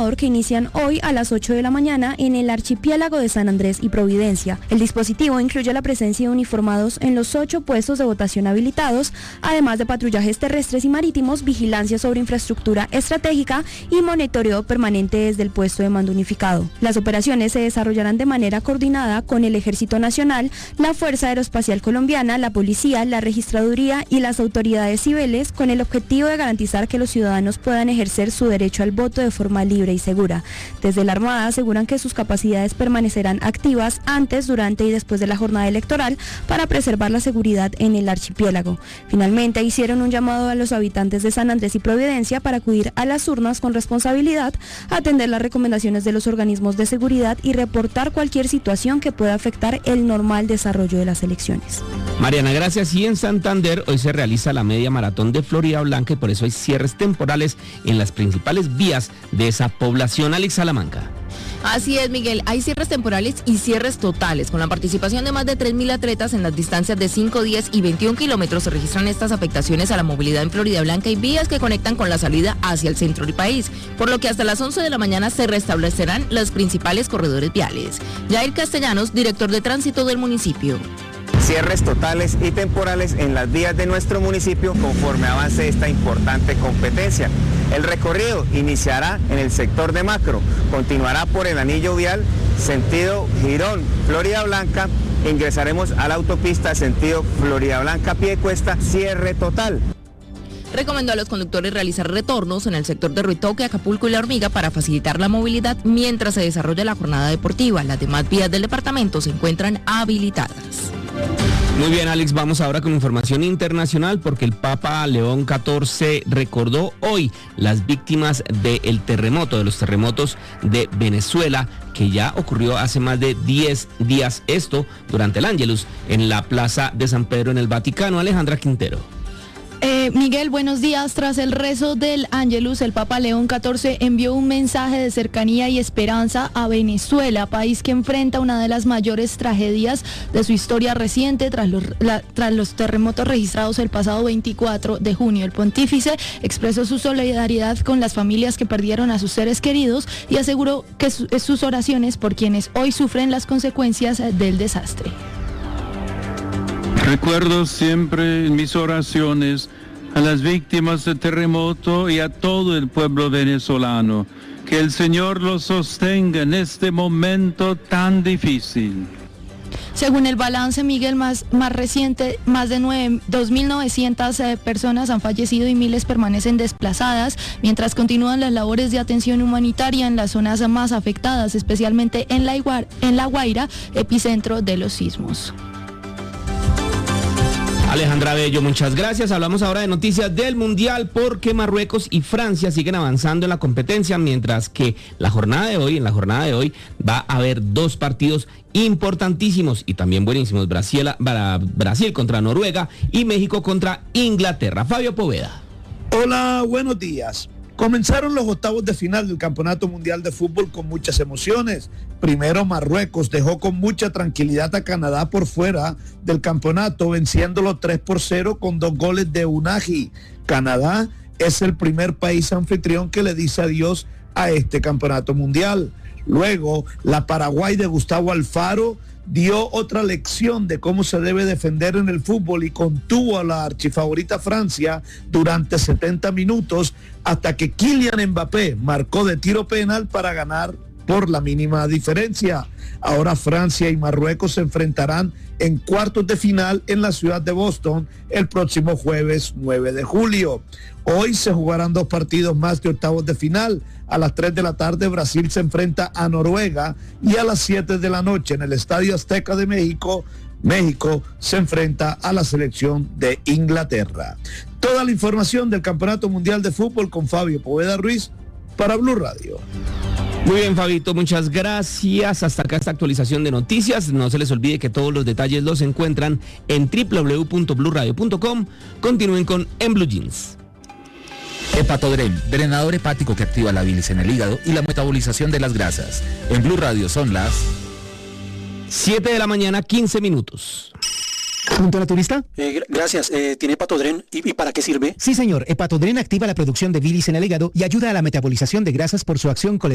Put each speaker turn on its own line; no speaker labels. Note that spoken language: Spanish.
informador que inician hoy a las 8 de la mañana en el archipiélago de San Andrés y Providencia. El dispositivo incluye la presencia de uniformados en los 8 puestos de votación habilitados, además de patrullajes terrestres y marítimos, vigilancia sobre infraestructura estratégica y monitoreo permanente desde el puesto de mando unificado. Las operaciones se desarrollarán de manera coordinada con el Ejército Nacional, la Fuerza Aeroespacial Colombiana, la Policía, la Registraduría y las autoridades civiles, con el objetivo de garantizar que los ciudadanos puedan ejercer su derecho al voto de forma libre y segura. Desde la Armada aseguran que sus capacidades permanecerán activas antes, durante y después de la jornada electoral para preservar la seguridad en el archipiélago. Finalmente, hicieron un llamado a los habitantes de San Andrés y Providencia para acudir a las urnas con responsabilidad, atender las recomendaciones de los organismos de seguridad y reportar cualquier situación que pueda afectar el normal desarrollo de las elecciones.
Mariana, gracias. Y en Santander hoy se realiza la media maratón de Florida Blanca y por eso hay cierres temporales en las principales vías de esa población. Alex Salamanca.
Así es, Miguel, hay cierres temporales y cierres totales. Con la participación de más de 3.000 atletas en las distancias de 5, 10 y 21 kilómetros se registran estas afectaciones a la movilidad en Florida Blanca y vías que conectan con la salida hacia el centro del país, por lo que hasta las 11 de la mañana se restablecerán los principales corredores viales. Jair Castellanos, director de tránsito del municipio.
Cierres totales y temporales en las vías de nuestro municipio conforme avance esta importante competencia. El recorrido iniciará en el sector de Macro, continuará por el anillo vial, sentido Girón, Florida Blanca, ingresaremos a la autopista sentido Florida Blanca, Piedecuesta, cierre total.
Recomendó a los conductores realizar retornos en el sector de Ruitoque, Acapulco y La Hormiga para facilitar la movilidad mientras se desarrolla la jornada deportiva. Las demás vías del departamento se encuentran habilitadas.
Muy bien, Alex, vamos ahora con información internacional porque el Papa León XIV recordó hoy las víctimas de los terremotos de Venezuela, que ya ocurrió hace más de 10 días, esto durante el Ángelus en la Plaza de San Pedro en el Vaticano. Alejandra Quintero.
Miguel, buenos días. Tras el rezo del Ángelus, el Papa León XIV envió un mensaje de cercanía y esperanza a Venezuela, país que enfrenta una de las mayores tragedias de su historia reciente tras los terremotos registrados el pasado 24 de junio. El pontífice expresó su solidaridad con las familias que perdieron a sus seres queridos y aseguró que sus oraciones por quienes hoy sufren las consecuencias del desastre.
Recuerdo siempre en mis oraciones a las víctimas del terremoto y a todo el pueblo venezolano. Que el Señor los sostenga en este momento tan difícil.
Según el balance, Miguel, más reciente, más de 2.900 personas han fallecido y miles permanecen desplazadas, mientras continúan las labores de atención humanitaria en las zonas más afectadas, especialmente en La Guaira, epicentro de los sismos.
Alejandra Bello, muchas gracias. Hablamos ahora de noticias del Mundial porque Marruecos y Francia siguen avanzando en la competencia, mientras que en la jornada de hoy va a haber 2 partidos importantísimos y también buenísimos. Brasil contra Noruega y México contra Inglaterra. Fabio Poveda.
Hola, buenos días. Comenzaron los octavos de final del Campeonato Mundial de Fútbol con muchas emociones. Primero, Marruecos dejó con mucha tranquilidad a Canadá por fuera del campeonato, venciéndolo 3-0 con 2 goles de Unagi. Canadá es el primer país anfitrión que le dice adiós a este campeonato mundial. Luego, la Paraguay de Gustavo Alfaro dio otra lección de cómo se debe defender en el fútbol y contuvo a la archifavorita Francia durante 70 minutos hasta que Kylian Mbappé marcó de tiro penal para ganar por la mínima diferencia. Ahora Francia y Marruecos se enfrentarán en cuartos de final en la ciudad de Boston el próximo jueves 9 de julio. Hoy se jugarán 2 partidos más de octavos de final. A las 3 de la tarde Brasil se enfrenta a Noruega y a las 7 de la noche en el Estadio Azteca de México se enfrenta a la selección de Inglaterra. Toda la información del Campeonato Mundial de Fútbol con Fabio Poveda Ruiz para Blue Radio.
Muy bien, Fabito, muchas gracias. Hasta acá esta actualización de noticias. No se les olvide que todos los detalles los encuentran en www.bluradio.com. Continúen con En Blue Jeans.
Hepatodren, drenador hepático que activa la bilis en el hígado y la metabolización de las grasas. En Blue Radio son las
7 de la mañana, 15 minutos.
¿Punto naturista?
Gracias. ¿Tiene Hepatodren? ¿Y para qué sirve?
Sí, señor. Hepatodren activa la producción de bilis en el hígado y ayuda a la metabolización de grasas por su acción colectiva